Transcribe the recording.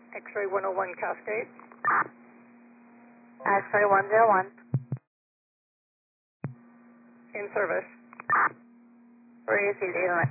X-ray 101 Cascade. X-ray 101. In service. Where is he dealing?